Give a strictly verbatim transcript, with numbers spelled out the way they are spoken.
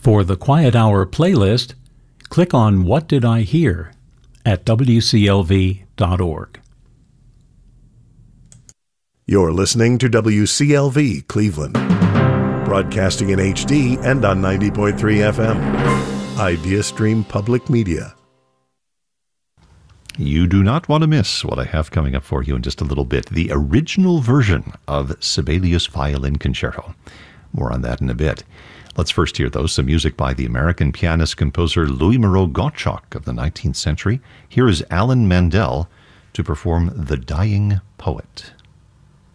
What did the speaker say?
For the Quiet Hour playlist, click on What Did I Hear at W C L V dot org. You're listening to W C L V Cleveland, broadcasting in H D and on ninety point three F M. IdeaStream Public Media. You do not want to miss what I have coming up for you in just a little bit. The original version of Sibelius Violin Concerto. More on that in a bit. Let's first hear, though, some music by the American pianist-composer Louis Moreau Gottschalk of the nineteenth century. Here is Alan Mandel to perform The Dying Poet.